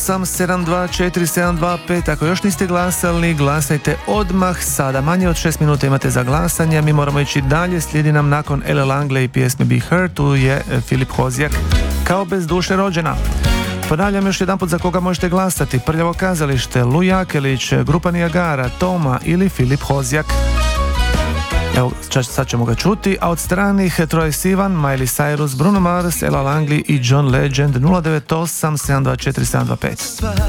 7247225. Ako još niste glasali, glasajte odmah sada. Manje od 6 minuta imate za glasanje. Mi moramo ići dalje. Slijedi nam nakon Elle Langley i pjesme Be Her. Tu je Filip Hozjak kao bez duše rođena. Ponavljam još jedanput za koga možete glasati. Prljavo kazalište, Lu Jakelić, grupa Niagara, Toma ili Filip Hozjak. Evo, sad ćemo ga čuti. A od stranih Troye Sivan, Miley Cyrus, Bruno Mars, Elle Langley i John Legend. 098 724 725.